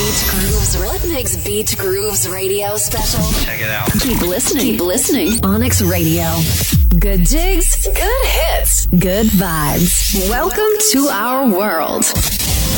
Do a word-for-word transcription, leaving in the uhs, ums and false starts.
Beach Grooves. Rhythmix Beach Grooves radio special. Check it out. Keep listening. Keep listening. Onyx Radio. Good jigs. Good hits. Good vibes. Welcome to our world.